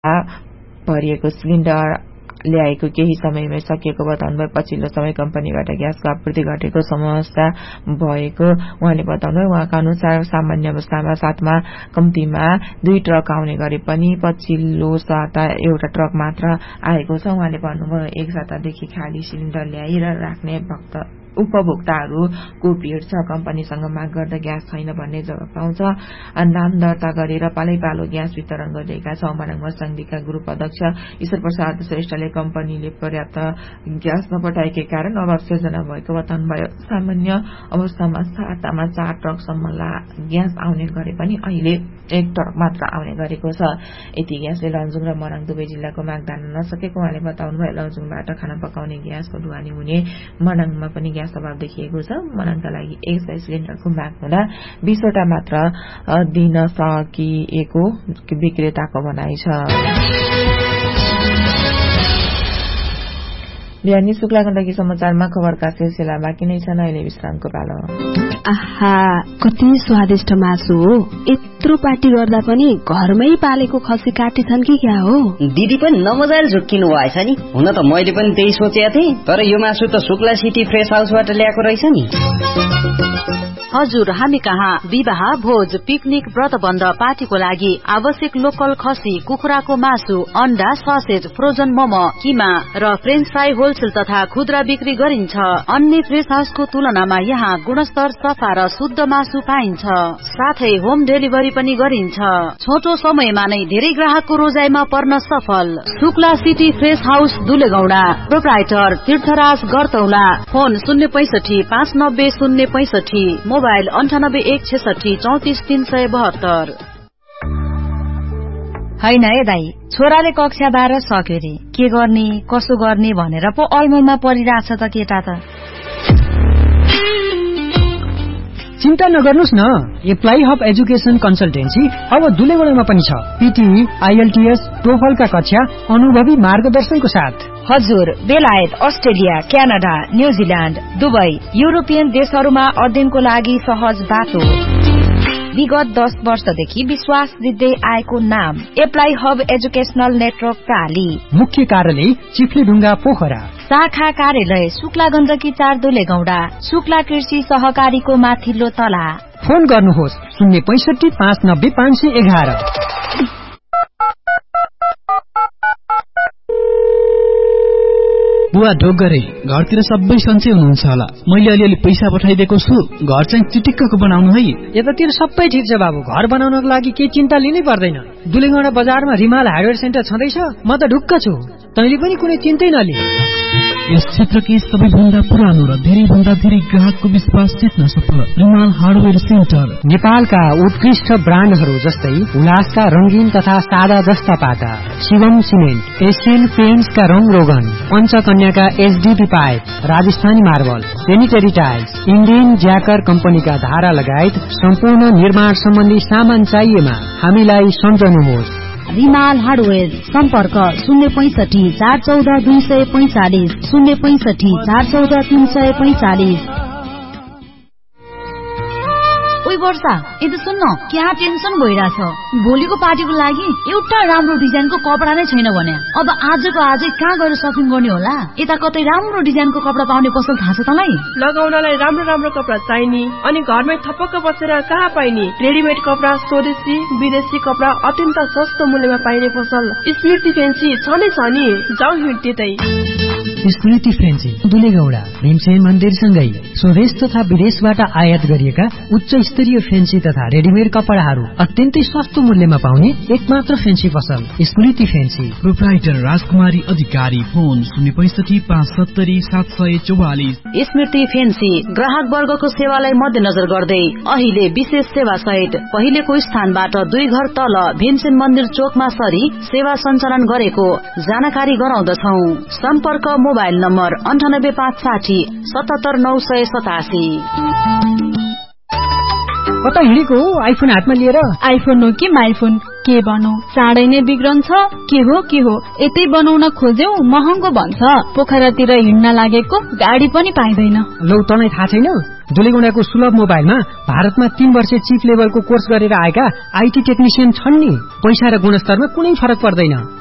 भरिएको सिलिन्डर ल्याएको केही समयमै सकिएको बताउनुभयो। पछिल्लो समय कम्पनीबाट ग्यासको आपूर्ति घटेको समस्या भएको उहाँले बताउनुभयो। उहाँका अनुसार सामान्य अवस्थामा साथमा कम्तीमा 2 ट्रक आउने गरे पनि पछिल्लो साता एउटा ट्रक मात्र आएको छ। उहाँले भन्नुभयो 1 सातादेखि खाली सिलिन्डर ल्याएर राख्ने उपभोक्ताहरूको भीड़ छ। कम्पनीसँग माग गर्दा ग्यास छैन भन्ने जवाब पाउँछ। नाम दर्ता गरेर पालैपालो ग्यास वितरण गरिरहेका छौं। मनाङमा संघका ग्रुप अध्यक्ष ईश्वर प्रसाद श्रेष्ठले कम्पनीले पर्याप्त ग्यास नपठाएकै कारण अभाव सिर्जना भएको बताउनुभयो। सामान्य अवस्थामा सातामा 4 ट्रकसम्म ग्यास आउने गरे पनि अहिले 1 ट्रक मात्र आउने गरेको छ। यति ग्यासले लमजुङ र मनाङ दुवै जिल्लाको माग धान्न नसकेको उहाँले बताउनुभयो। लमजुङबाट खाना पकाउने ग्यासको ढुवानी हुने मनाङमा पनि ग्यास अभाव देखिएको छ। मनाङका लागि 100 सिलिन्डरको माग हुँदा 20 वटा मात्र दिन सकिएको विक्रेताको भनाइ छ। बिहानी शुक्ला गण्डकी समाचारमा खबरका सिलसिला बाँकी नै छन्। अहिले विश्रामको पालो। आहा, कति स्वादिष्ट मासु हो। यत्रो पार्टी गर्दा पनि घरमै पालेको खसी काटेछन् कि क्या हो? दिदी पनि नमजाले झुक्किनु भएछ नि। हुन त मैले पनि त्यही सोचेको थिएँ, तर यो मासु त शुक्ला सिटी फ्रेश हाउसबाट ल्याएको रहेछ नि। हजुर, हामी कहाँ विवाह, भोज, पिकनिक, व्रतबन्ध, पार्टीको लागि आवश्यक लोकल खसी, कुखुराको मासु, अण्डा, ससेज, फ्रोजन मोमो, किमा र फ्रेन्च फ्राई होलसेल तथा खुद्रा बिक्री गरिन्छ। अन्य फ्रेश हाउसको तुलनामा यहाँ गुणस्तर, सफा र शुद्ध मासु पाइन्छ। साथै होम डेलिभरी पनि गरिन्छ। छोटो समयमा नै धेरै ग्राहकको रोजाइमा पर्न सफल। Shukla city fresh house दुलेगौडा। Proprietor तीर्थराज गरतौला। Phone 065 590 065, mobile 98 166 34 372। हैन है दाई, छोराले कक्षा 12 सक्यो रे, के गर्ने कसो गर्ने भनेर पो अलमलमा परिरहेछ त केटा त। चिन्ता नगर्नुस् न, एप्लाई हब एजुकेसन कन्सल्टेन्सी अब दुलेगौडामा पनि छ। पीटी, आईएलटीएस, टोफलका कक्षा अनुभवी मार्गदर्शनको साथ। हजुर, बेलायत, Australia, Canada, New Zealand, Dubai, European देशहरूमा अध्ययनको लागि सहज बाटो। विगत 10 वर्षदेखि विश्वास जित्दै आएको नाम एप्लाई हब एजुकेशनल नेटवर्क प्राली। मुख्य कार्यालय चिफ्लेढुङ्गा पोखरा। शाखा कार्यालय शुक्ला गण्डकी 4 दुलेगौडा। शुक्ला कृषि सहकारीको माथिल्लो तला। फोन गर्नुहोस् 065 590 511। बुवा ढोगरे, घरतिर सबै सन्चै हुनुहुन्छ होला। मैले अलिअलि पैसा पठाइदिएको छु, घर चाहिँ चिटिक्कको बनाउनु है। यतातिर सबै ठिक छ बाबु, घर बनाउनको लागि केही चिन्ता लिनै पर्दैन। दुलेगौडा बजारमा रिमाल हार्डवेयर सेन्टर छँदैछ, म त ढुक्क छु। तैँले पनि कुनै चिन्तै नलि। यस क्षेत्रकै सबैभन्दा पुरानो र धेरै भन्दा धेरै ग्राहकको विश्वास जित्न सफल रिमाल हार्डवेयर सेन्टर। नेपालका उत्कृष्ट ब्रान्डहरू जस्तै उल्लासका रंगीन तथा सादा जस्ता पाटा, शिवम सिमेन्ट, एशियन पेन्ट्सका रंग रोगन, पञ्चकन्याका HDP pipe, Rajasthani marble, sanitary tiles, Indian ज्याकर कम्पनीका धारा लगायत सम्पूर्ण निर्माण सम्बन्धी सामान चाहिएमा हामीलाई सम्झनुहोस्। रिमाल हार्डवेयर। सम्पर्क 065 414 245 065 414 345। ओइ वर्षा, यता सुन्न, क्या टेन्सन भइरहेछ। भोलिको पार्टीको लागि एउटा राम्रो डिजाइनको कपडा नै छैन भने अब आजको आजै कहाँ गएर सपिङ गर्ने होला? यता कतै राम्रो डिजाइनको कपडा पाउने पसल थाहा छ तँलाई? लगाउनलाई राम्रो राम्रो कपडा चाहिने अनि घरमै थपक्क बसेर कहाँ पाइने? रेडिमेड कपडा, स्वदेशी विदेशी कपडा अत्यन्त सस्तो मूल्यमा पाइने पसल स्मृति फेन्सी छ नै छ नि। जाऊ हिँड त्यतै। स्मृति फेन्सी दुलेगौडा भीमसेन मन्दिरसँगै स्वदेश तथा विदेशबाट आयात गरिएका उच्च स्तरीय फेन्सी तथा रेडिमेड कपडाहरू अत्यन्तै सस्तो मूल्यमा पाउने एकमात्र फेन्सी पसल स्मृति फेन्सी। प्रोप्राइटर राजकुमारी अधिकारी। फोन 065 570 744। स्मृति फेन्सी ग्राहक वर्गको सेवालाई मध्यनजर गर्दै अहिले विशेष सेवा सहित पहिलेको स्थानबाट 2 घर तल भीमसेन मन्दिर चोकमा सरी सेवा सञ्चालन गरेको जानकारी गराउँदछौ। सम्पर्क मोबाइल नम्बर 98 560 77 987। कता हिँडेको हो आइफोन हातमा लिएर? आइफोन हो कि माइफोन? के बनौ चाँडै नै बिग्रन्छ के हो यतै बनाउन खोज्यौ महँगो भन्छ पोखरातिर हिँड्न लागेको गाडी पनि पाइँदैन लौ तँलाई थाहा छैन जोलीगुडाको सुलभ मोबाइलमा भारतमा 3 वर्ष चिप लेभलको कोर्स गरेर आएका आईटी टेक्निशियन छन् नि पैसा र गुणस्तरमा कुनै फरक पर्दैन